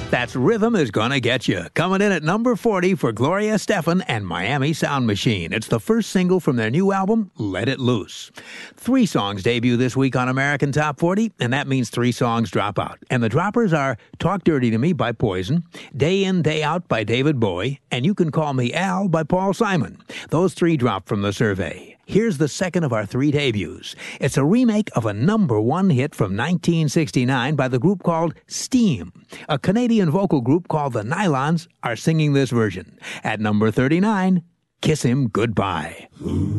That's Rhythm Is Gonna Get You. Coming in at number 40 for Gloria Estefan and Miami Sound Machine. It's the first single from their new album, Let It Loose. 3 songs debut this week on American Top 40, and that means 3 songs drop out. And the droppers are Talk Dirty to Me by Poison, Day In, Day Out by David Bowie, and You Can Call Me Al by Paul Simon. Those 3 dropped from the survey. Here's the second of our 3 debuts. It's a remake of a number 1 hit from 1969 by the group called Steam. A Canadian vocal group called the Nylons are singing this version. At number 39, Kiss Him Goodbye.